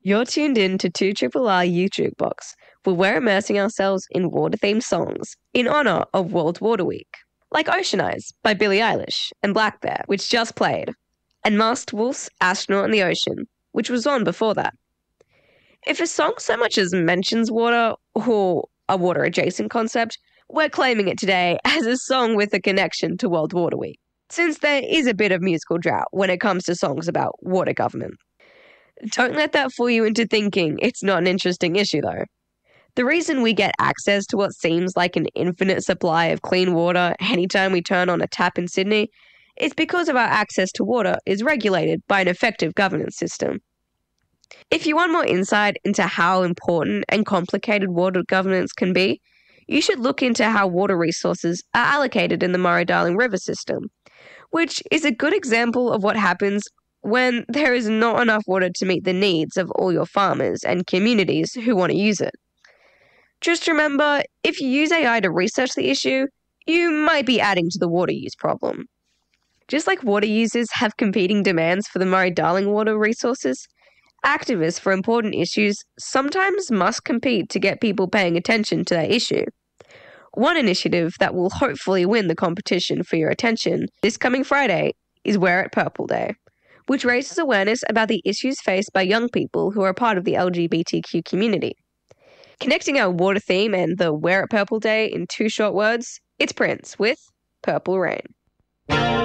You're tuned in to 2RRR YouTube Box, where we're immersing ourselves in water-themed songs in honor of World Water Week, like Ocean Eyes by Billie Eilish and Black Bear, which just played, and Masked Wolf's Astronaut in the Ocean, which was on before that. If a song so much as mentions water or a water-adjacent concept, we're claiming it today as a song with a connection to World Water Week, since there is a bit of musical drought when it comes to songs about water government. Don't let that fool you into thinking it's not an interesting issue, though. The reason we get access to what seems like an infinite supply of clean water anytime we turn on a tap in Sydney is because of our access to water is regulated by an effective governance system. If you want more insight into how important and complicated water governance can be, you should look into how water resources are allocated in the Murray-Darling River system, which is a good example of what happens when there is not enough water to meet the needs of all your farmers and communities who want to use it. Just remember, if you use AI to research the issue, you might be adding to the water use problem. Just like water users have competing demands for the Murray-Darling water resources, activists for important issues sometimes must compete to get people paying attention to that issue. One initiative that will hopefully win the competition for your attention this coming Friday is Wear It Purple Day, which raises awareness about the issues faced by young people who are part of the LGBTQ community. Connecting our water theme and the Wear It Purple Day in two short words, it's Prince with Purple Rain.